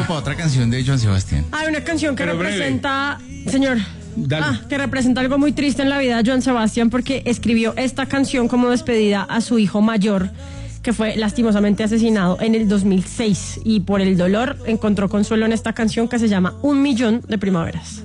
para otra canción de Joan Sebastián. Hay una canción que Pero breve. representa, señor, Dale. que representa algo muy triste en la vida de Joan Sebastián, porque escribió esta canción como despedida a su hijo mayor, que fue lastimosamente asesinado en el 2006, y por el dolor encontró consuelo en esta canción que se llama Un Millón de Primaveras.